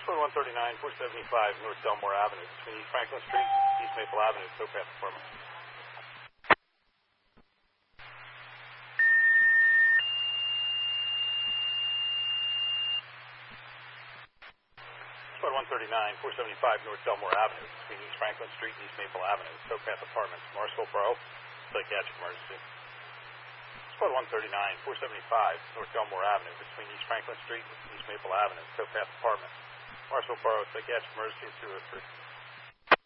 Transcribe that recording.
Squad 139, 475 North Delmore Avenue, between East Franklin Street and East Maple Avenue, towpath apartment. Squad 139, 475 North Delmore Avenue, between East Franklin Street and East Maple Avenue, towpath apartments, Marsville Borough, psychiatric emergency. Squad 139, 475 North Delmore Avenue, between East Franklin Street and East Maple Avenue, towpath apartments, Marsville Borough, psychiatric emergency 203.